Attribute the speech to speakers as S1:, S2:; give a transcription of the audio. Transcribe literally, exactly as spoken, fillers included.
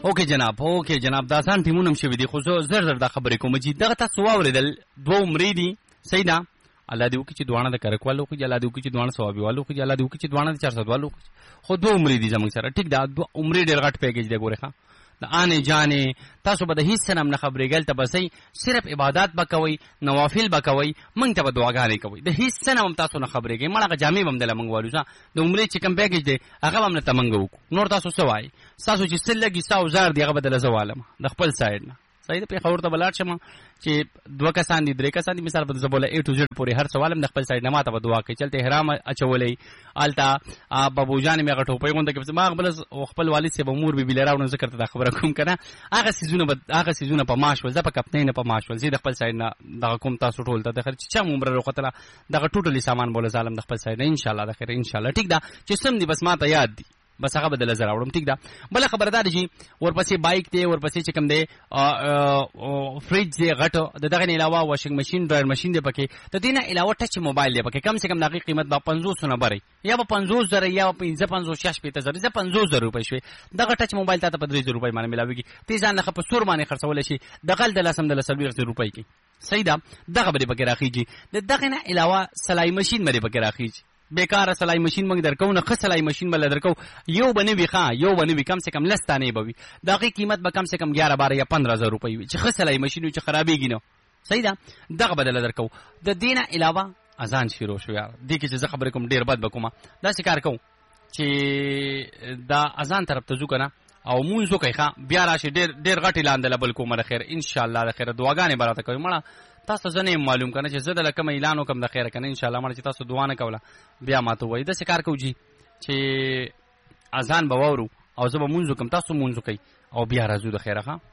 S1: اوکې جناب اوکې جناب دا ځان ټیمونه هم شوي دي خو زه زر زر دا خبرې کوم چې دغه تاسو واورېدل دوه عمرې دي صحیح ده الله دې وکړي چې دواړه د کرک والو وکړي الله دې وکړي چې دواړه ثوابي والو وکړي الله دې وکړي چې دواړه د چار سوه والو وکړي خو دوه عمرې دي زموږ سره ټیک ده دوه عمرې ډېر غټ پیکیج دی ګورې ښه د آنې جانې تاسو به د هېڅ څه نه هم نه خبرېږئ ته بسئ صرف عبادات به کوئ نوافل به کوئ موږ ته به دعاګانې کوئ د هېڅ څه نه هم تاسو نه خبرېږئ مړه هغه جامې به هم دله موږ والو ښه د عمرې چې کوم پیکیج دی هغه به هم نه ته موږ وکړو نور تاسو څه وایئ ستاسو چې څه لږي ستا او زار دي هغه به دله زه والم د خپل سایډ نه صحیح ده پېښور ته به لاړ شم چې دوه کسان دي درې کسان دي مثال به زه بوله اے ټو زیډ پورې هر څه والم د خپل سایډ نه ما ته به دعا کوي چلته احرام اچولی هلته بابوجانې مې هغه ټوپۍ غونډه کړې ما هغه بله خپل والد صاحب او مور بیبي له راوړم زه درته دا خبره کوم که نه هغه څیزونه به هغه څیزونه په ما شول زه په کپتنۍ نه په ما شول زه د خپل سایډ نه دغه کوم تاسو ټول ته د خیر چې چا م عمره راوختله دغه ټوټلي سامان بوله زه عالم د خپل سایډ نه انشاءالله د خیر انشاءالله ټیک ده چې سم دي بس ما ته یاد دي بس هغه به دله زه راوړم ټیک ده بله خبره دا ده چې ورپسې بایک دی ورپسې چې کوم دی فریج دی غټ د دغه نه علاوه واشنګ مشین ډرایر مشین دی پکې د دې نه علاوه ټچ موبایل دی پکې کم سے کم د هغې قیمت به پنځوس نه برئ یا به پنځوس زره یا به پنځه پنځوس شیا شپېته زره زه پنځوس زره روپۍ شوې دغه ټچ موبایل تا ته په درې زره روپۍ باندې میلاوېږي ته یې ځان لخه په سور باندې خرڅولی شي دغه د لسم د څلوېښت زره روپۍ کې صحیح ده دغه به دې پکې راخېږي د دغې نه علاوه سلای مشین به دې پکې راخېږي بیکاره سلای مشین موږ درکو نه ښه سلای مشین به له درکو یو به نه وي ښه یو به نه وي کم سے کم لس دانې به وي د هغې قیمت به کم سے کم ګیاره باره یا پندره زره روپۍ وي چې ښه سلای مشین وي چې خرابېږي نه صحیح ده دغه به دله درکو د دې نه علاوه اذان شروع شو یار دې کې چې زه خبرې کوم ډېر بد به کومه داسې کار کوم چې دا اذان طرف ته ځو که نه او مونځ وکئ ښه بیا راشئ ډېر ډېر غټ اعلان دله بل کومه د خیر انشاءالله د خیره دعاګانې به راته کوئ مړه تاسو زه نه یم معلوم که نه چې زه دله کوم اعلان وکړم د خیره که نه انشاءالله مړه چې تاسو دعا نه کوله بیا ما ته ووایي داسې کار کوو جي چې اذان به واورو او زه به مونځ وکړم تاسو مونځ وکئ او بیا راځو د خیره ښه